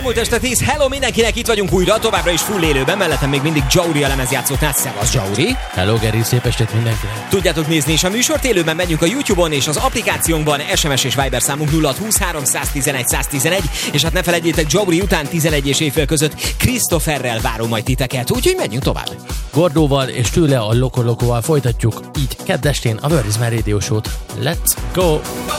Elmúlt este 10, hello mindenkinek, itt vagyunk újra, továbbra is full élőben, mellettem még mindig Jauri a lemezjátszóknál. Szevasz, Jauri! Hello, Geri, szép estét mindenkinek! Tudjátok nézni is a műsort, élőben megyünk a YouTube-on és az applikációnkban, SMS és Viber számunk 0620 311 111, és hát ne felejtjétek, Jauri után 11 és éjfél között Christopherrel várom majd titeket, úgyhogy menjünk tovább. Gordóval és tőle a Lokolokóval folytatjuk, így kedd estén a Where is My Radio Show-t. Let's go!